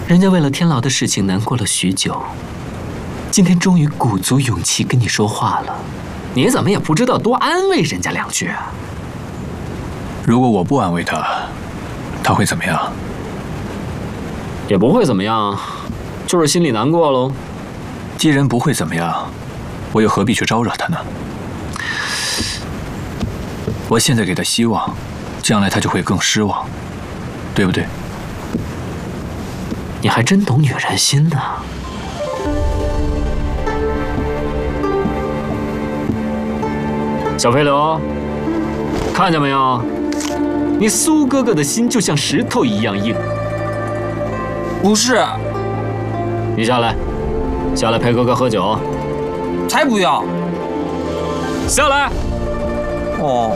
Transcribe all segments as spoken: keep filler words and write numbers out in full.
人家为了天牢的事情难过了许久，今天终于鼓足勇气跟你说话了，你怎么也不知道多安慰人家两句啊？ 如果我不安慰他，他会怎么样？ 也不会怎么样，就是心里难过喽。 既然不会怎么样，我又何必去招惹他呢？我现在给他希望，将来他就会更失望，对不对？ 你还真懂女人心呢。小飞流，看见没有？你苏哥哥的心就像石头一样硬。 不是。 你下来，下来陪哥哥喝酒。 才不要。 下来。 哦。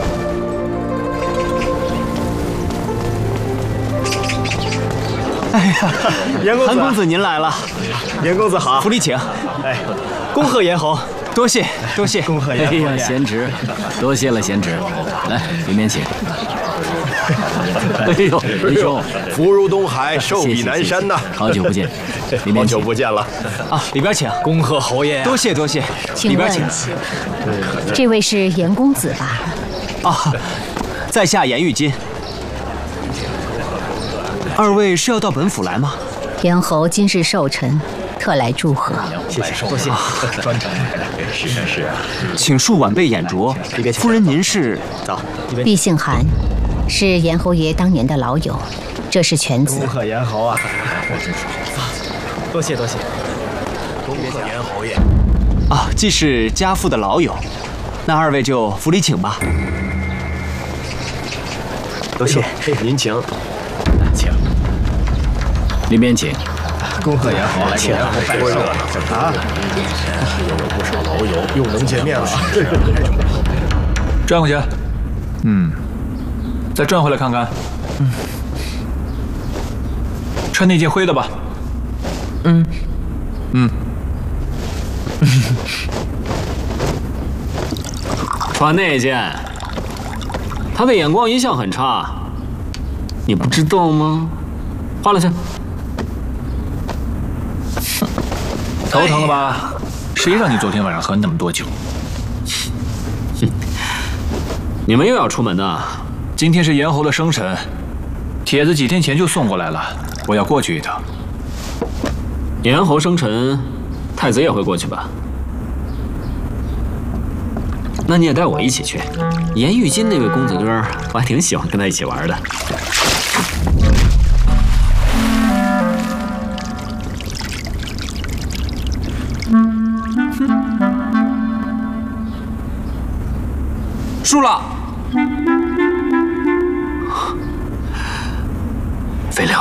哎呀，严公子，韩公子您来了。严公子好，府里请。哎，恭贺严侯，多谢多谢。恭贺严侯。 哎呀，贤侄，多谢了贤侄。来，里面请。哎呦，仁兄， 福如东海，寿比南山呐！ 好久不见，里面好久不见了。 啊，里边请。 恭贺侯爷。 多谢多谢，里边请。 这位是严公子吧？ 啊，在下严玉金。二位是要到本府来吗？ 严侯今日寿辰，特来祝贺。 谢谢，多谢。专程。是是是。请恕晚辈眼拙。夫人您是？ 早。毕姓韩，是严侯爷当年的老友。这是犬子。 恭贺严侯啊！多谢多谢。 恭贺严侯爷。 啊，既是家父的老友，那二位就府里请吧。多谢。 您请。 请。里面请。 恭贺严侯， 请严侯拜寿啊！又有不少老友，又能见面了。 转过去。嗯。再转回来看看。嗯。穿那件灰的吧。 嗯。 嗯。 穿那件，他的眼光一向很差，你不知道吗？换了去。 头疼了吧？谁让你昨天晚上喝那么多酒？ 你们又要出门呢？ 今天是严侯的生辰，帖子几天前就送过来了，我要过去一趟。 严侯生辰，太子也会过去吧？那你也带我一起去。严玉金那位公子哥，我还挺喜欢跟他一起玩的。 输了。 飞流，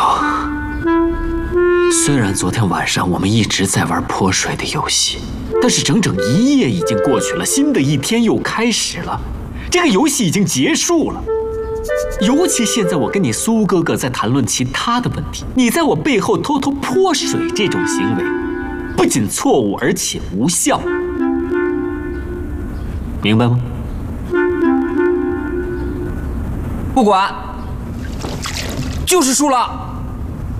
虽然昨天晚上我们一直在玩泼水的游戏，但是整整一夜已经过去了，新的一天又开始了，这个游戏已经结束了。尤其现在我跟你苏哥哥在谈论其他的问题，你在我背后偷偷泼水，这种行为不仅错误，而且无效，明白吗？ 不管，就是输了。